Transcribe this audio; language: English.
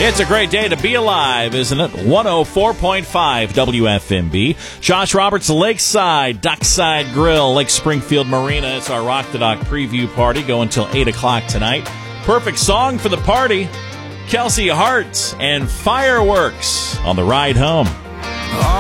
It's a great day to be alive, isn't it? 104.5 WFMB. Josh Roberts, Lakeside, Dockside Grill, Lake Springfield Marina. It's our Rock the Dock preview party going until 8 o'clock tonight. Perfect song for the party. Kelsey Hart and Fireworks on the ride home.